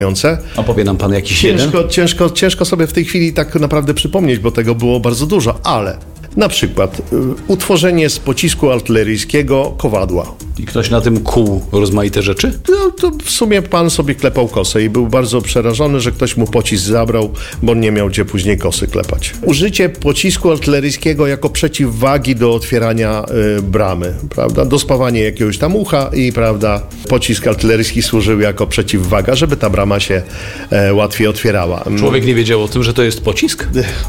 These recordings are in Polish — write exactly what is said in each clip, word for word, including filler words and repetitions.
Opowie nam pan jakiś ciężko, jeden? ciężko, ciężko sobie w tej chwili tak naprawdę przypomnieć, bo tego było bardzo dużo, ale na przykład y, utworzenie z pocisku artyleryjskiego kowadła. I ktoś na tym kuł rozmaite rzeczy? No, to w sumie pan sobie klepał kosę i był bardzo przerażony, że ktoś mu pocisk zabrał, bo on nie miał gdzie później kosy klepać. Użycie pocisku artyleryjskiego jako przeciwwagi do otwierania y, bramy, prawda? Dospawanie jakiegoś tam ucha i, prawda, pocisk artyleryjski służył jako przeciwwaga, żeby ta brama się e, łatwiej otwierała. Człowiek nie wiedział o tym, że to jest pocisk?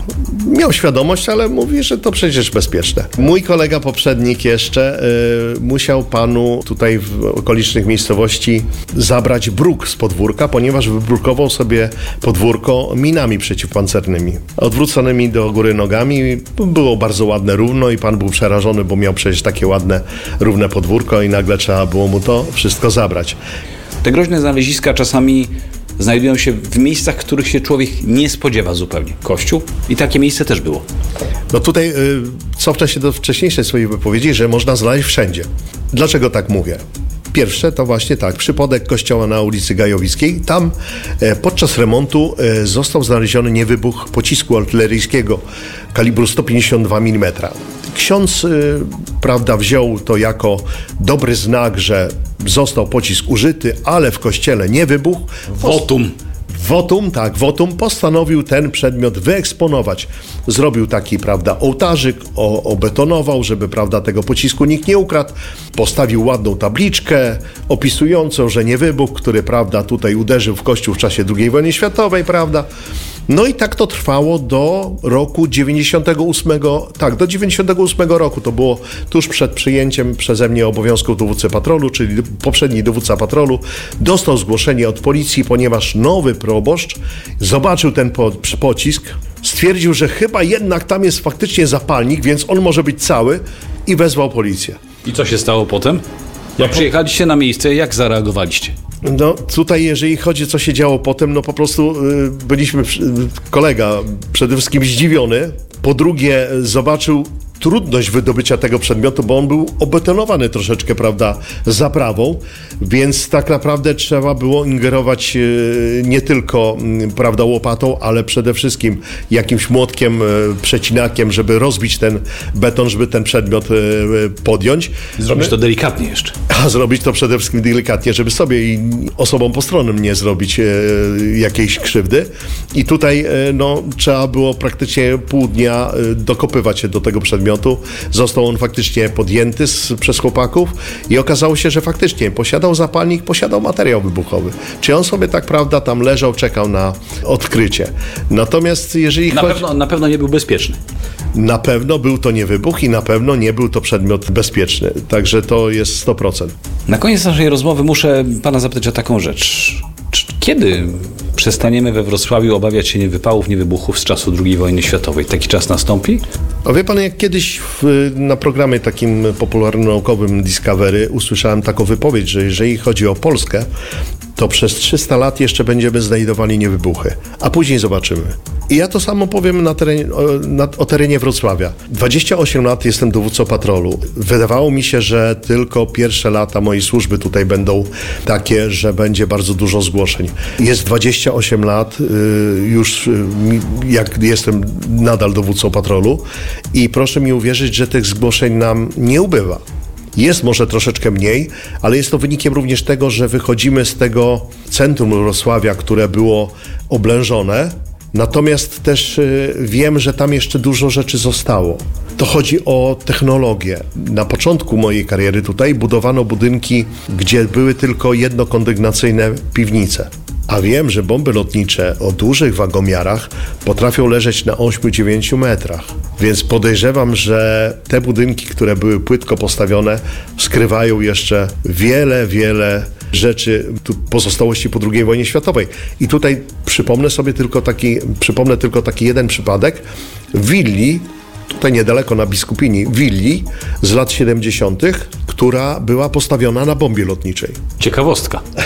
Miał świadomość, ale mówi, że to przecież bezpieczne. Mój kolega poprzednik jeszcze y, musiał panu tutaj w okolicznych miejscowości zabrać bruk z podwórka, ponieważ wybrukował sobie podwórko minami przeciwpancernymi, odwróconymi do góry nogami. Było bardzo ładne, równo i pan był przerażony, bo miał przecież takie ładne, równe podwórko i nagle trzeba było mu to wszystko zabrać. Te groźne znaleziska czasami znajdują się w miejscach, których się człowiek nie spodziewa zupełnie. Kościół i takie miejsce też było. No tutaj y, cofnę się do wcześniejszej swojej wypowiedzi, że można znaleźć wszędzie. Dlaczego tak mówię? Pierwsze to właśnie tak, przypadek kościoła na ulicy Gajowickiej. Tam e, podczas remontu e, został znaleziony niewybuch pocisku artyleryjskiego kalibru sto pięćdziesiąt dwa milimetry. Ksiądz, e, prawda, wziął to jako dobry znak, że został pocisk użyty, ale w kościele nie wybuchł. Wotum. Wotum, tak, wotum postanowił ten przedmiot wyeksponować. Zrobił taki, prawda, ołtarzyk, o, obetonował, żeby, prawda, tego pocisku nikt nie ukradł. Postawił ładną tabliczkę opisującą, że nie wybuch, który, prawda, tutaj uderzył w kościół w czasie drugiej wojny światowej, prawda. No i tak to trwało do roku dziewięćdziesiątego ósmego, tak, do dziewięćdziesiątego ósmego roku. To było tuż przed przyjęciem przeze mnie obowiązków dowódcy patrolu, czyli poprzedni dowódca patrolu dostał zgłoszenie od policji, ponieważ nowy proboszcz zobaczył ten po, pocisk, stwierdził, że chyba jednak tam jest faktycznie zapalnik, więc on może być cały i wezwał policję. I co się stało potem? Jak przyjechaliście na miejsce, jak zareagowaliście? No tutaj, jeżeli chodzi, co się działo potem, no po prostu y, byliśmy, y, kolega przede wszystkim zdziwiony, po drugie zobaczył trudność wydobycia tego przedmiotu, bo on był obetonowany troszeczkę, prawda, zaprawą, więc tak naprawdę trzeba było ingerować e, nie tylko, m, prawda, łopatą, ale przede wszystkim jakimś młotkiem, e, przecinakiem, żeby rozbić ten beton, żeby ten przedmiot e, podjąć. Zrobić to delikatnie jeszcze. A zrobić to przede wszystkim delikatnie, żeby sobie i osobom postronnym nie zrobić e, jakiejś krzywdy. I tutaj e, no, trzeba było praktycznie pół dnia e, dokopywać się do tego przedmiotu. Został on faktycznie podjęty z, przez chłopaków i okazało się, że faktycznie posiadał zapalnik, posiadał materiał wybuchowy. Czy on sobie tak, prawda, tam leżał, czekał na odkrycie. Natomiast jeżeli Na, chodzi... pewno, na pewno nie był bezpieczny. Na pewno był to nie wybuch i na pewno nie był to przedmiot bezpieczny. Także to jest sto procent. Na koniec naszej rozmowy muszę pana zapytać o taką rzecz. Kiedy przestaniemy we Wrocławiu obawiać się niewypałów, niewybuchów z czasu drugiej wojny światowej? Taki czas nastąpi? A wie pan, jak kiedyś w, na programie takim popularno-naukowym Discovery usłyszałem taką wypowiedź, że jeżeli chodzi o Polskę, to przez trzysta lat jeszcze będziemy znajdowali niewybuchy, a później zobaczymy. I ja to samo powiem na terenie, o, na, o terenie Wrocławia. dwadzieścia osiem lat jestem dowódcą patrolu. Wydawało mi się, że tylko pierwsze lata mojej służby tutaj będą takie, że będzie bardzo dużo zgłoszeń. Jest dwadzieścia osiem lat, y, już y, jak jestem nadal dowódcą patrolu i proszę mi uwierzyć, że tych zgłoszeń nam nie ubywa. Jest może troszeczkę mniej, ale jest to wynikiem również tego, że wychodzimy z tego centrum Wrocławia, które było oblężone, natomiast też y, wiem, że tam jeszcze dużo rzeczy zostało. To chodzi o technologię. Na początku mojej kariery tutaj budowano budynki, gdzie były tylko jednokondygnacyjne piwnice. A wiem, że bomby lotnicze o dużych wagomiarach potrafią leżeć na ośmiu do dziewięciu metrach. Więc podejrzewam, że te budynki, które były płytko postawione, skrywają jeszcze wiele, wiele rzeczy, pozostałości po drugiej wojnie światowej. I tutaj przypomnę sobie tylko taki, przypomnę tylko taki jeden przypadek. W willi, tutaj niedaleko na Biskupini, willi z lat siedemdziesiątych, która była postawiona na bombie lotniczej. Ciekawostka.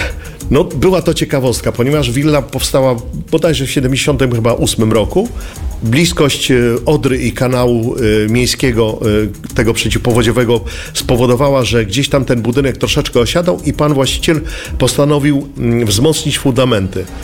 No, była to ciekawostka, ponieważ willa powstała bodajże w siedemdziesiątym chyba ósmym roku. Bliskość Odry i kanału miejskiego, tego przeciwpowodziowego, spowodowała, że gdzieś tam ten budynek troszeczkę osiadał i pan właściciel postanowił wzmocnić fundamenty.